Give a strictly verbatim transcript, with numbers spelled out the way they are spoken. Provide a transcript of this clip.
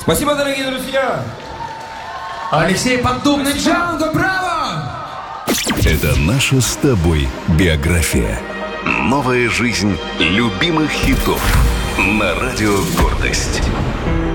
Спасибо, дорогие друзья. Алексей Поддубный, Джанго, браво! Это наша с тобой биография. Новая жизнь любимых хитов на радио «Гордость».